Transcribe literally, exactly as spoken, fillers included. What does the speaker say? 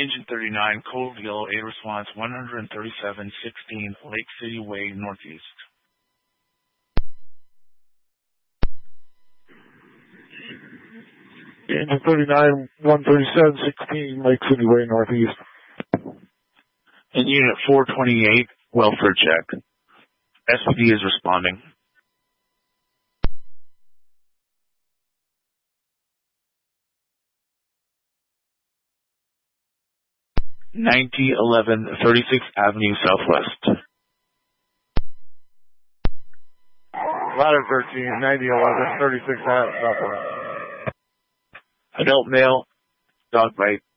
Agent thirty-nine, Code Yellow eight response one thirty-seven sixteen, Lake City Way, Northeast. Agent thirty-nine, one thirty-seven sixteen, Lake City Way, Northeast. And Unit four twenty-eight, welfare check. S P D is responding. ninety eleven thirty-sixth Avenue Southwest. Ladder thirteen, ninety eleven thirty-sixth Avenue Southwest. Adult male, dog bite,